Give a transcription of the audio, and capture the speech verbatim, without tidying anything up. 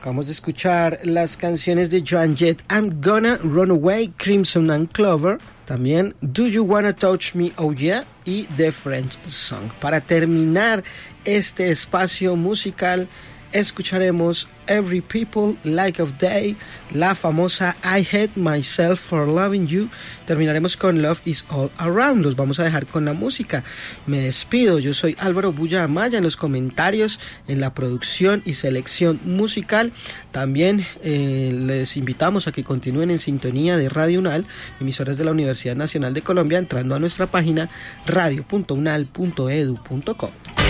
Acabamos de escuchar las canciones de Joan Jett, I'm Gonna Run Away, Crimson and Clover, también Do You Wanna Touch Me, Oh Yeah, y The French Song. Para terminar este espacio musical, escucharemos Every People, Like of Day, la famosa I Hate Myself for Loving You. Terminaremos con Love is All Around. Los vamos a dejar con la música. Me despido, yo soy Álvaro Bulla Amaya. En los comentarios, en la producción y selección musical, también eh, les invitamos a que continúen en sintonía de Radio UNAL, emisoras de la Universidad Nacional de Colombia, entrando a nuestra página radio punto unal punto edu punto co.